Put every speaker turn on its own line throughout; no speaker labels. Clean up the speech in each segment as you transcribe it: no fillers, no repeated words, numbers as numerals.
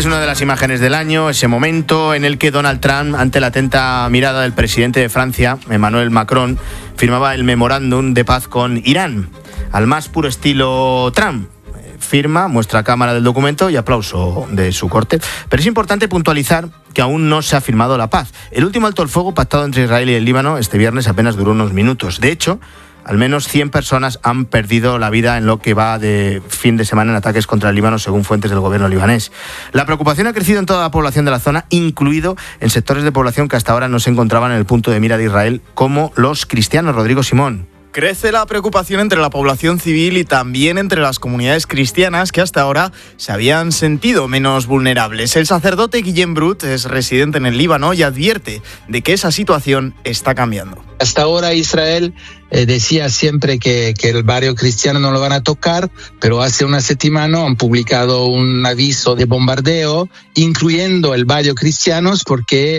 Es una de las imágenes del año, ese momento en el que Donald Trump, ante la atenta mirada del presidente de Francia, Emmanuel Macron, firmaba el memorándum de paz con Irán, al más puro estilo Trump. Firma, muestra a cámara del documento y aplauso de su corte. Pero es importante puntualizar que aún no se ha firmado la paz. El último alto el fuego pactado entre Israel y el Líbano este viernes apenas duró unos minutos. De hecho, al menos 100 personas han perdido la vida en lo que va de fin de semana en ataques contra el Líbano, según fuentes del gobierno libanés. La preocupación ha crecido en toda la población de la zona, incluido en sectores de población que hasta ahora no se encontraban en el punto de mira de Israel, como los cristianos. Rodrigo Simón.
Crece la preocupación entre la población civil y también entre las comunidades cristianas que hasta ahora se habían sentido menos vulnerables. El sacerdote Guillem Brut es residente en el Líbano y advierte de que esa situación está cambiando.
Hasta ahora Israel decía siempre que el barrio cristiano no lo van a tocar, pero hace una semana han publicado un aviso de bombardeo, incluyendo el barrio cristianos, porque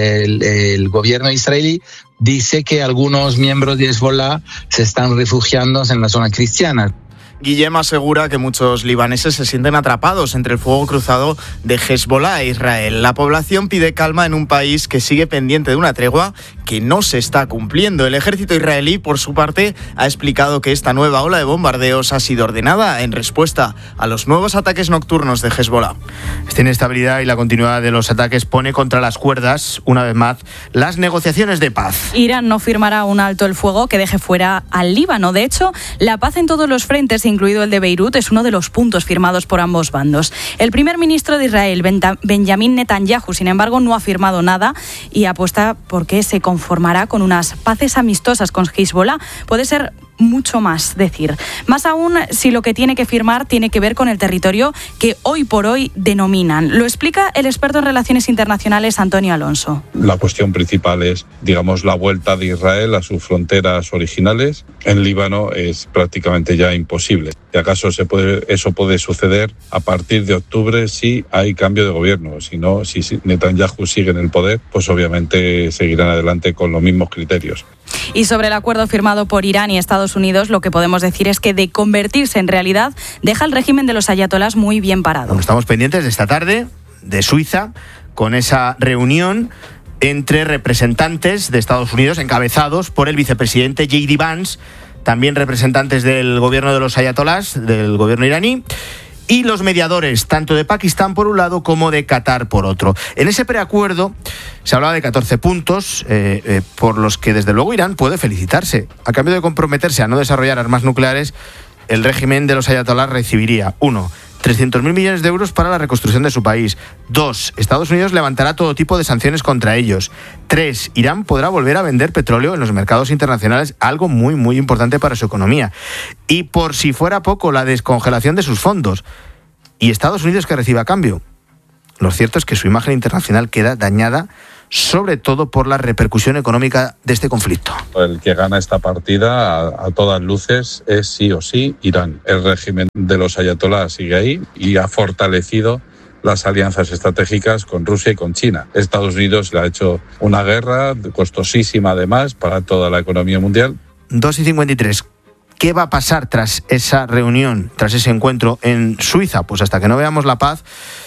el gobierno israelí dice que algunos miembros de Hezbollah se están refugiando en la zona cristiana.
Guillem asegura que muchos libaneses se sienten atrapados entre el fuego cruzado de Hezbollah e Israel. La población pide calma en un país que sigue pendiente de una tregua que no se está cumpliendo. El ejército israelí, por su parte, ha explicado que esta nueva ola de bombardeos ha sido ordenada en respuesta a los nuevos ataques nocturnos de Hezbollah.
Esta inestabilidad y la continuidad de los ataques pone contra las cuerdas, una vez más, las negociaciones de paz.
Irán no firmará un alto el fuego que deje fuera al Líbano. De hecho, la paz en todos los frentes, incluido el de Beirut, es uno de los puntos firmados por ambos bandos. El primer ministro de Israel, Benjamin Netanyahu, sin embargo, no ha firmado nada y apuesta porque se conformará con unas paces amistosas con Hezbollah. Puede ser mucho más decir. Más aún si lo que tiene que firmar tiene que ver con el territorio que hoy por hoy denominan. Lo explica el experto en relaciones internacionales Antonio Alonso.
La cuestión principal es, digamos, la vuelta de Israel a sus fronteras originales. En Líbano es prácticamente ya imposible. Si acaso eso puede suceder a partir de octubre si hay cambio de gobierno. Si no, si Netanyahu sigue en el poder, pues obviamente seguirán adelante con los mismos criterios.
Y sobre el acuerdo firmado por Irán y Estados Unidos, lo que podemos decir es que de convertirse en realidad, deja el régimen de los ayatolás muy bien parado.
Bueno, estamos pendientes de esta tarde, de Suiza, con esa reunión entre representantes de Estados Unidos, encabezados por el vicepresidente J.D. Vance, también representantes del gobierno de los ayatolás, del gobierno iraní, y los mediadores, tanto de Pakistán por un lado como de Qatar por otro. En ese preacuerdo se hablaba de 14 puntos por los que desde luego Irán puede felicitarse. A cambio de comprometerse a no desarrollar armas nucleares, el régimen de los ayatolás recibiría 1. 300.000 millones de euros para la reconstrucción de su país. 2. Estados Unidos levantará todo tipo de sanciones contra ellos. 3. Irán podrá volver a vender petróleo en los mercados internacionales, algo muy, muy importante para su economía. Y por si fuera poco, la descongelación de sus fondos. Y Estados Unidos que reciba a cambio. Lo cierto es que su imagen internacional queda dañada, sobre todo por la repercusión económica de este conflicto.
El que gana esta partida a todas luces es sí o sí Irán. El régimen de los ayatolás sigue ahí y ha fortalecido las alianzas estratégicas con Rusia y con China. Estados Unidos le ha hecho una guerra costosísima además para toda la economía mundial.
2:53. ¿Qué va a pasar tras esa reunión, tras ese encuentro en Suiza? Pues hasta que no veamos la paz,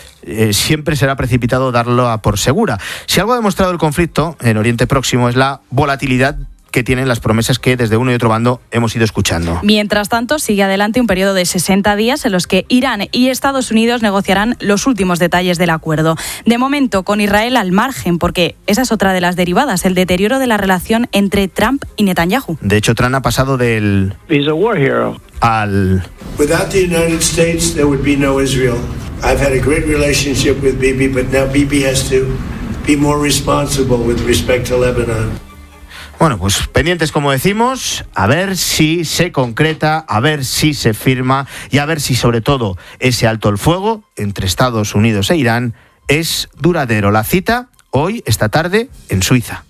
siempre será precipitado darlo por segura. Si algo ha demostrado el conflicto en Oriente Próximo es la volatilidad que tienen las promesas que desde uno y otro bando hemos ido escuchando.
Mientras tanto, sigue adelante un periodo de 60 días en los que Irán y Estados Unidos negociarán los últimos detalles del acuerdo. De momento, con Israel al margen, porque esa es otra de las derivadas, el deterioro de la relación entre Trump y Netanyahu.
De hecho, Trump ha pasado del
He's a war hero.
al...
Without the United States, there would be no Israel. I've had a great relationship with Bibi, but now Bibi has to be more responsible with respect to Lebanon.
Bueno, pues pendientes, como decimos, a ver si se concreta, a ver si se firma y a ver si, sobre todo, ese alto el fuego entre Estados Unidos e Irán es duradero. La cita hoy, esta tarde, en Suiza.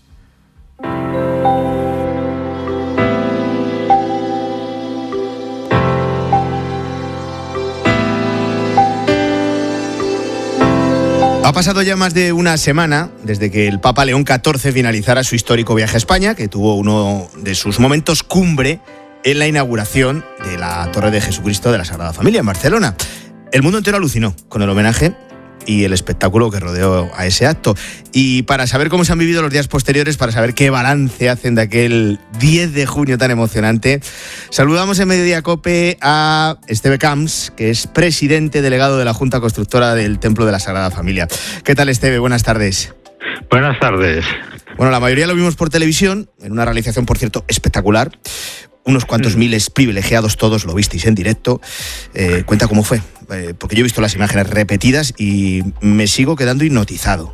Ha pasado ya más de una semana desde que el Papa León XIV finalizara su histórico viaje a España, que tuvo uno de sus momentos cumbre en la inauguración de la Torre de Jesucristo de la Sagrada Familia en Barcelona. El mundo entero alucinó con el homenaje y el espectáculo que rodeó a ese acto. Y para saber cómo se han vivido los días posteriores, para saber qué balance hacen de aquel 10 de junio tan emocionante, saludamos en Mediodía COPE a Esteve Camps, que es presidente delegado de la Junta Constructora del Templo de la Sagrada Familia. ¿Qué tal, Esteve? Buenas tardes.
Buenas tardes.
Bueno, la mayoría lo vimos por televisión, en una realización, por cierto, espectacular. Unos cuantos miles privilegiados, todos lo visteis en directo. Cuenta cómo fue, porque yo he visto las imágenes repetidas y me sigo quedando hipnotizado.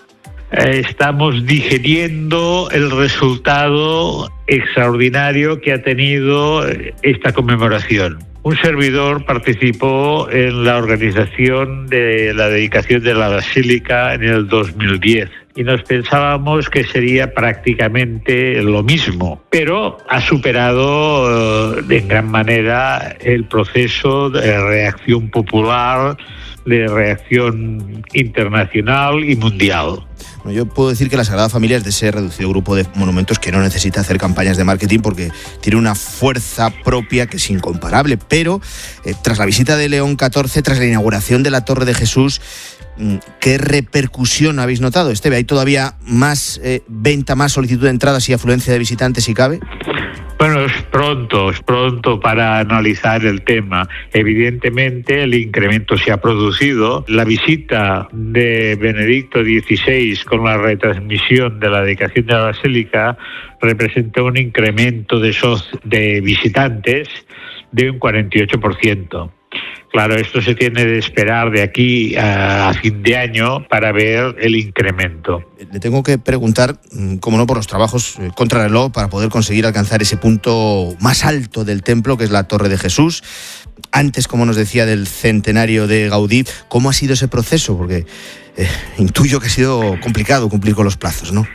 Estamos digiriendo el resultado extraordinario que ha tenido esta conmemoración. Un servidor participó en la organización de la dedicación de la Basílica en el 2010 y nos pensábamos que sería prácticamente lo mismo, pero ha superado en gran manera el proceso de reacción popular, de reacción internacional y mundial.
Yo puedo decir que la Sagrada Familia es de ese reducido grupo de monumentos que no necesita hacer campañas de marketing porque tiene una fuerza propia que es incomparable, pero tras la visita de León XIV, tras la inauguración de la Torre de Jesús, ¿qué repercusión habéis notado, Esteve? ¿Hay todavía más venta, más solicitud de entradas y afluencia de visitantes, si cabe?
Bueno, es pronto para analizar el tema. Evidentemente el incremento se ha producido. La visita de Benedicto XVI con la retransmisión de la dedicación de la Basílica representó un incremento de visitantes de un 48%. Claro, esto se tiene de esperar de aquí a fin de año para ver el incremento.
Le tengo que preguntar, como no, por los trabajos contrarreloj para poder conseguir alcanzar ese punto más alto del templo, que es la Torre de Jesús. Antes, como nos decía, del centenario de Gaudí, ¿cómo ha sido ese proceso? Porque intuyo que ha sido complicado cumplir con los plazos, ¿no?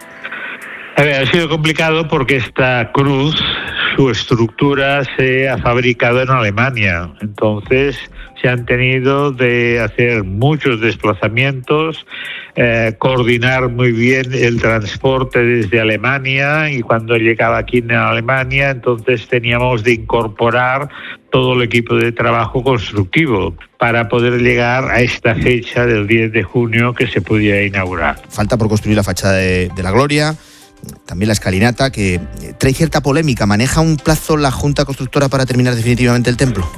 A ver, ha sido complicado porque esta cruz, su estructura se ha fabricado en Alemania, entonces se han tenido de hacer muchos desplazamientos, coordinar muy bien el transporte desde Alemania, y cuando llegaba aquí en Alemania entonces teníamos de incorporar todo el equipo de trabajo constructivo para poder llegar a esta fecha del 10 de junio que se pudiera inaugurar.
Falta por construir la fachada de la Gloria, también la escalinata, que trae cierta polémica. ¿Maneja un plazo la Junta Constructora para terminar definitivamente el templo?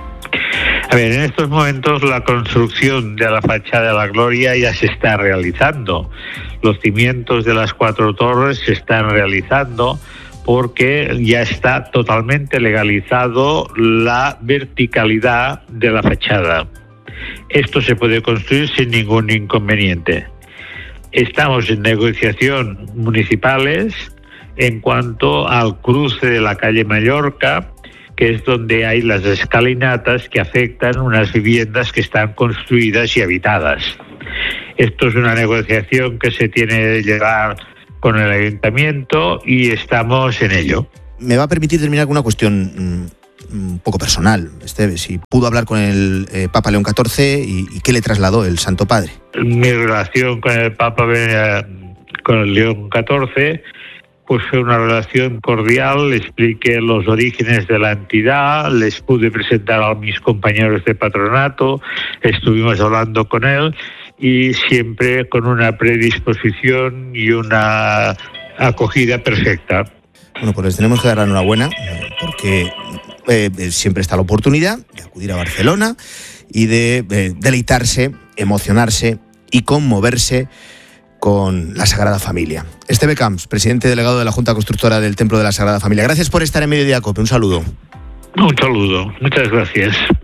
A ver, en estos momentos la construcción de la fachada de la Gloria ya se está realizando. Los cimientos de las 4 torres se están realizando porque ya está totalmente legalizado la verticalidad de la fachada. Esto se puede construir sin ningún inconveniente. Estamos en negociación municipales en cuanto al cruce de la calle Mallorca, que es donde hay las escalinatas que afectan unas viviendas que están construidas y habitadas. Esto es una negociación que se tiene de llevar con el ayuntamiento y estamos en ello.
Me va a permitir terminar con una cuestión un poco personal, Esteve. Si pudo hablar con el Papa León XIV y qué le trasladó el Santo Padre.
Mi relación con el Papa, con el León XIV, pues fue una relación cordial. Le expliqué los orígenes de la entidad, les pude presentar a mis compañeros de patronato, estuvimos hablando con él y siempre con una predisposición y una acogida perfecta.
Bueno, pues les tenemos que dar la enhorabuena porque siempre está la oportunidad de acudir a Barcelona y de deleitarse, emocionarse y conmoverse con la Sagrada Familia. Esteve Camps, presidente delegado de la Junta Constructora del Templo de la Sagrada Familia. Gracias por estar en Mediodía COPE. Un saludo.
Un saludo. Muchas gracias.